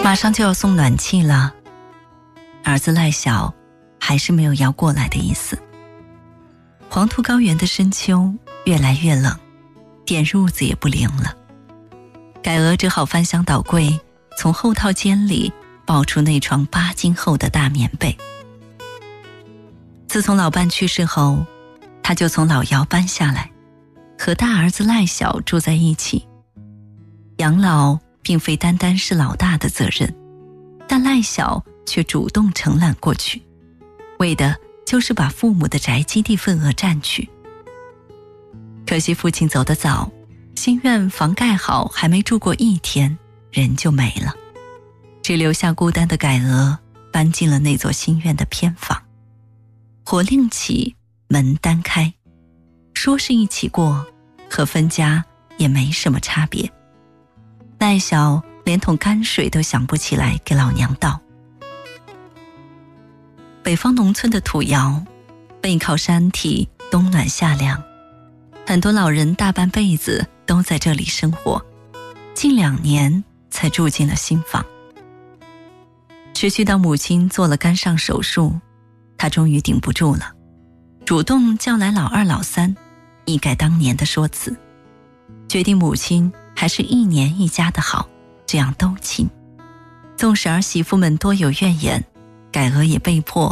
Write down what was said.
马上就要送暖气了，儿子赖小还是没有要过来的意思。黄土高原的深秋越来越冷，点褥子也不灵了。改娥只好翻箱倒柜，从后套间里抱出那床8斤厚的大棉被。自从老伴去世后，他就从老窑搬下来，和大儿子赖小住在一起。养老并非单单是老大的责任，但赖小却主动承揽过去，为的就是把父母的宅基地份额占去。可惜父亲走得早，新院房盖好还没住过1天，人就没了，只留下孤单的改娥搬进了那座新院的偏房。火另起，门单开，说是一起过，和分家也没什么差别。赖小连桶泔水都想不起来给老娘倒。北方农村的土窑，背靠山体，冬暖夏凉，很多老人大半辈子都在这里生活，近2年才住进了新房。持续到母亲做了肝上手术，他终于顶不住了，主动叫来老2老3，一改当年的说辞，决定母亲还是1年1家的好，这样都亲。纵使儿媳妇们多有怨言，改娥也被迫